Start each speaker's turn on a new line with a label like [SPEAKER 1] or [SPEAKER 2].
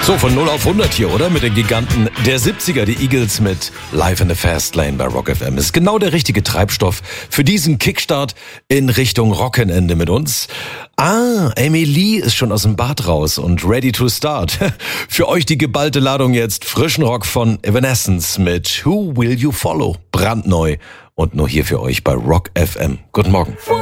[SPEAKER 1] So, von 0 auf 100 hier, oder? Mit den Giganten der 70er, die Eagles mit Live in the Fast Lane bei Rock FM. Ist genau der richtige Treibstoff für diesen Kickstart in Richtung Rockenende mit uns. Amy Lee ist schon aus dem Bad raus und ready to start. Für euch die geballte Ladung jetzt. Frischen Rock von Evanescence mit Who Will You Follow? Brandneu und nur hier für euch bei Rock FM. Guten Morgen.